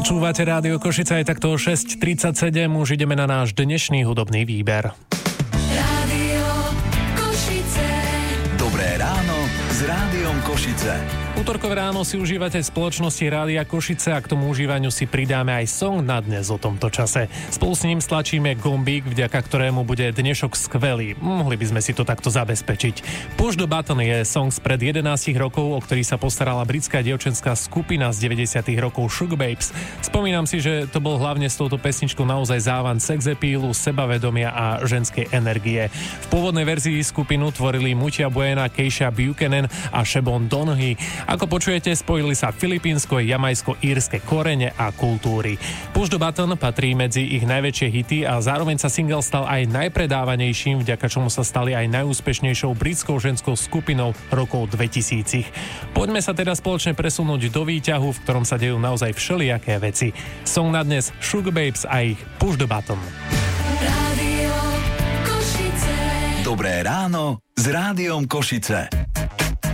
Počúvate Rádio Košice aj takto o 6:37, už ideme na náš dnešný hudobný výber. Rádio Košice. Dobré ráno s Rádiom Košice. Utorkové ráno si užívate spoločnosti Rádia Košice a k tomu užívaniu si pridáme aj song na dnes o tomto čase. Spolu s ním stlačíme gombík, vďaka ktorému bude dnešok skvelý. Mohli by sme si to takto zabezpečiť. Push the Button je song spred 11 rokov, o ktorý sa postarala britská dievčenská skupina z 90 rokov Sugababes. Spomínam si, že to bol hlavne s touto pesničkou naozaj závan sex appealu, sebavedomia a ženskej energie. V pôvodnej verzii skupinu tvorili Mutia Buena, Keisha Buchanan a Siobhan Donaghy. Ako počujete, spojili sa filipínsko, jamajsko-írske korene a kultúry. Push the Button patrí medzi ich najväčšie hity a zároveň sa single stal aj najpredávanejším, vďaka čomu sa stali aj najúspešnejšou britskou ženskou skupinou rokov 2000. Poďme sa teda spoločne presunúť do výťahu, v ktorom sa dejú naozaj všelijaké veci. Song na dnes Sugababes a ich Push the Button. Rádio Košice. Dobré ráno s Rádiom Košice.